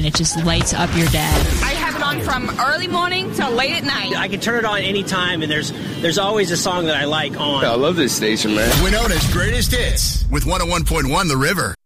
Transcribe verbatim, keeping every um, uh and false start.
and it just lights up your day. I have it on from early morning till late at night. I can turn it on any time, and there's there's always a song that I like on. I love this station, man. Winona's Greatest Hits with one oh one point one The River.